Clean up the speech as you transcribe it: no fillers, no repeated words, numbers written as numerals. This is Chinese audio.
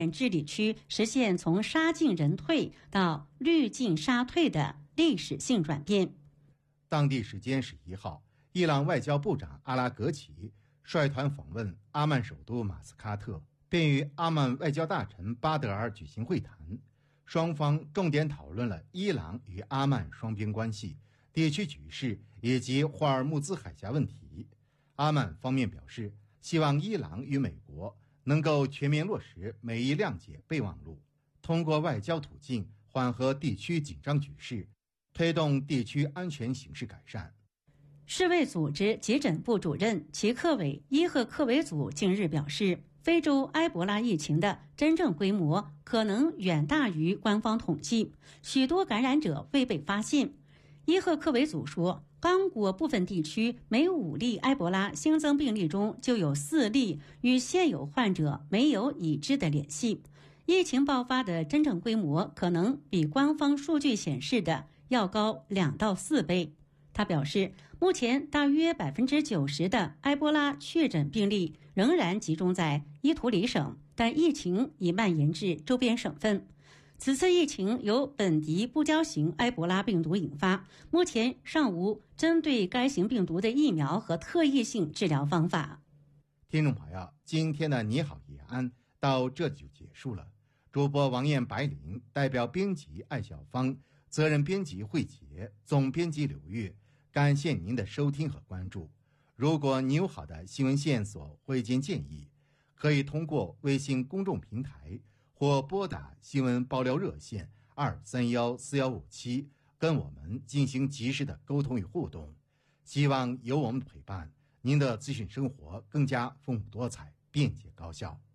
治理区实现从杀进人退到绿进杀退的历史性转变。 当地时间11号，伊朗外交部长阿拉格齐率团访问阿曼首都马斯喀特，并与阿曼外交大臣巴德尔举行会谈，双方重点讨论了伊朗与阿曼双边关系、地区局势以及霍尔木兹海峡问题。阿曼方面表示，希望伊朗与美国能够全面落实美伊谅解备忘录，通过外交途径缓和地区紧张局势，推动地区安全形势改善。 世卫组织急诊部主任齐克韦伊赫克维祖近日表示，非洲埃博拉疫情的真正规模可能远大于官方统计，许多感染者未被发现。伊赫克维祖说，刚果部分地区每5例埃博拉新增病例中就有4例与现有患者没有已知的联系，疫情爆发的真正规模可能比官方数据显示的要高2到4倍。他表示，目前大约90%的埃博拉确诊病例仍然集中在伊图里省，但疫情已蔓延至周边省份。此次疫情由本地不交型埃博拉病毒引发，目前尚无针对该型病毒的疫苗和特异性治疗方法。 听众朋友，今天的你好延安到这里就结束了。主播王艳、白灵，代表编辑艾小芳，责任编辑慧杰，总编辑刘月，感谢您的收听和关注。如果你有好的新闻线索或意见建议，可以通过微信公众平台或拨打新闻爆料热线2314157跟我们进行及时的沟通与互动。希望有我们的陪伴，您的资讯生活更加丰富多彩、便捷高效。